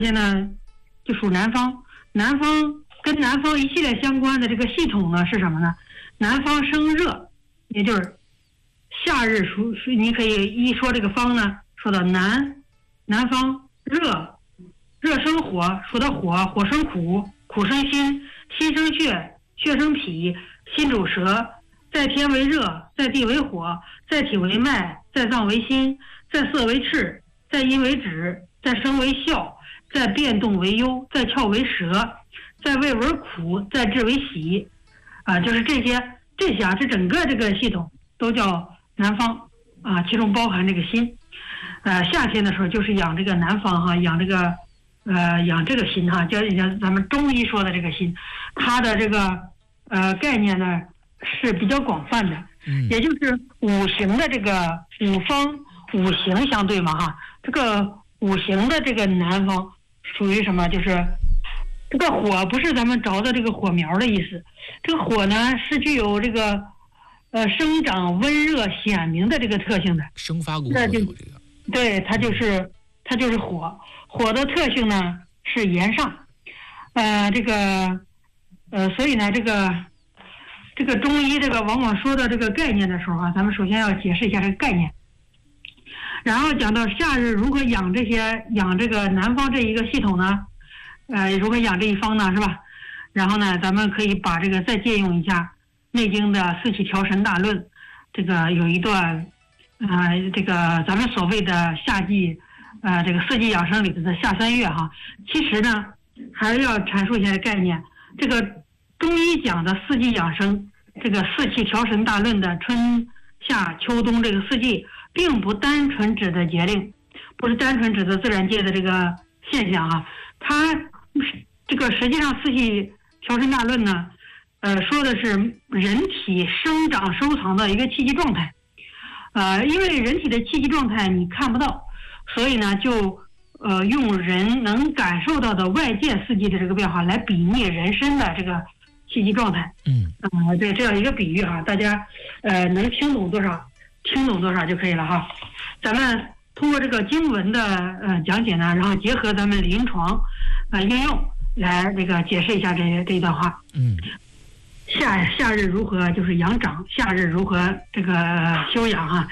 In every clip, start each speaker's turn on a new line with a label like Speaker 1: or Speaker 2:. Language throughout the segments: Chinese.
Speaker 1: 天呢就属南方，跟南方一系列相关的这个系统呢是什么呢？南方生热，也就是夏日属，你可以一说这个方呢，说到南方热生火，说到火生苦，苦生心，心生血，血生脾，心主舌，在天为热，在地为火，在体为脉，在脏为心，在色为赤，在阴为止，在声为笑，在变动为忧，在窍为舌，在味为苦，在志为喜，就是这些这整个这个系统都叫南方啊，其中包含这个心。夏天的时候就是养这个南方哈，养这个心哈，叫咱们中医说的这个心，它的这个概念呢是比较广泛的，也就是五行的这个五方五行相对嘛哈，这个五行的这个南方属于什么？就是这个火不是咱们着的这个火苗的意思，这个火呢是具有这个生长温热显明的这个特性的，
Speaker 2: 生发过火有这个，
Speaker 1: 对，它就是火。火的特性呢是炎上，所以呢这个中医这个往往说到这个概念的时候啊，咱们首先要解释一下这个概念，然后讲到夏日如何养这个南方这一个系统呢，如何养这一方呢，是吧？然后呢，咱们可以把这个再借用一下《内经》的四气调神大论，这个有一段，这个咱们所谓的夏季，这个四季养生里头的夏三月哈，其实呢还是要阐述一下概念。这个中医讲的四季养生，这个四气调神大论的春夏秋冬这个四季，并不单纯指的节令，不是单纯指的自然界的这个现象啊。它这个实际上四季调神大论呢，说的是人体生长收藏的一个气机状态。因为人体的气机状态你看不到，所以呢就用人能感受到的外界四季的这个变化来比拟人身的这个气机状态。对，这样一个比喻哈，大家能听懂多少就可以了哈。咱们通过这个经文的讲解呢，然后结合咱们临床应用来这个解释一下这一段话。夏日如何就是养长，夏日如何这个休养哈。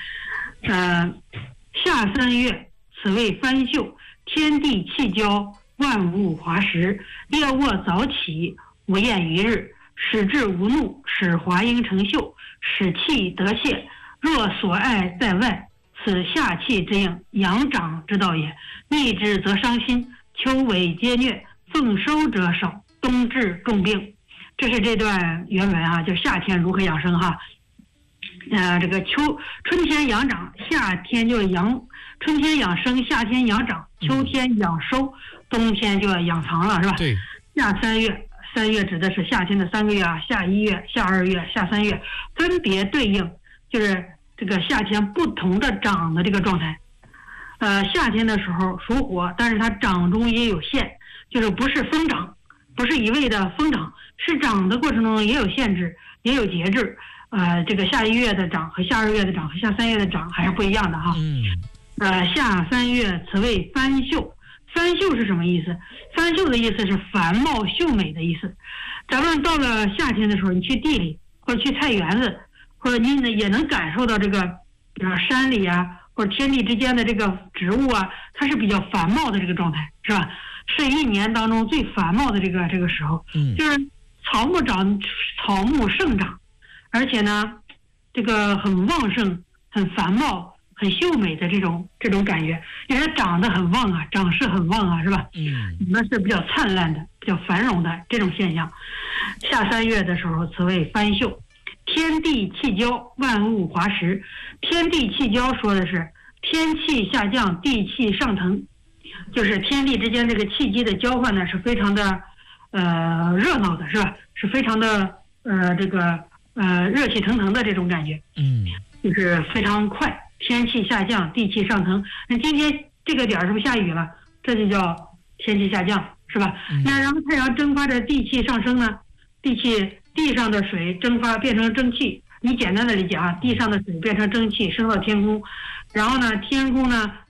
Speaker 1: 夏三月，此谓翻秀，天地气交，万物华实，夜卧早起，无厌于日，使志无怒，使华英成秀，使气得泄。若所爱在外，此夏气之应，养长之道也。逆之则伤心，秋萎皆疟，奉收者少，冬至重病。这是这段原文啊，就是夏天如何养生哈。这个春天养长，夏天就春天养生，夏天养长，秋天养收，冬天就要养藏了，是吧？
Speaker 2: 对。
Speaker 1: 夏三月指的是夏天的3个月啊，夏1月、夏2月、夏3月，分别对应就是这个夏天不同的长的这个状态。夏天的时候属火，但是它长中也有限，就是不是疯长，不是一味的疯长，是长的过程中也有限制，也有节制。这个夏1月的长和夏2月的长和夏3月的长还是不一样的哈。夏3月，此谓翻秀。翻秀是什么意思？翻秀的意思是繁茂秀美的意思。咱们到了夏天的时候，你去地里或者去菜园子，或者你也能感受到这个，比如山里啊，或者天地之间的这个植物啊，它是比较繁茂的这个状态，是吧？是一年当中最繁茂的这个时候，就是草木盛长，而且呢，这个很旺盛、很繁茂、很秀美的这种感觉，因为它长得很旺啊，长势很旺啊，是吧？那是比较灿烂的、比较繁荣的这种现象。夏3月的时候，此谓翻秀。天地气交，万物华实。天地气交说的是天气下降，地气上腾，就是天地之间这个气机的交换呢是非常的热闹的，是吧？是非常的热气腾腾的这种感觉。就是非常快，天气下降，地气上腾。那今天这个点是不是下雨了？这就叫天气下降，是吧？那然后太阳蒸发着地气上升呢，地上的水蒸发变成蒸汽，你简单的理解啊，地上的水变成蒸汽升到天空，然后呢天空呢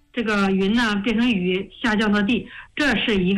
Speaker 1: 这个云呢变成雨下降到地，这是一个